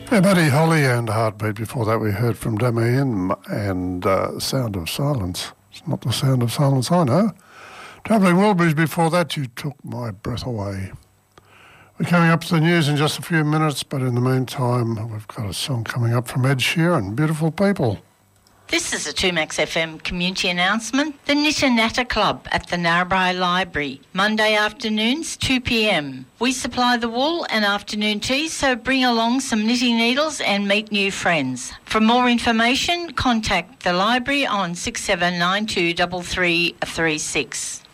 Yeah, Buddy Holly and Heartbeat. Before that, we heard from Damien and Sound of Silence. It's not the sound of silence I know. Travelling Wilburys, before that, You Took My Breath Away. We're coming up to the news in just a few minutes, but in the meantime, we've got a song coming up from Ed Sheeran, Beautiful People. This is a 2Max FM community announcement. The Knitter Natter Club at the Narrabri Library, Monday afternoons, 2 p.m. We supply the wool and afternoon tea, so bring along some knitting needles and meet new friends. For more information, contact the library on 6792 3336.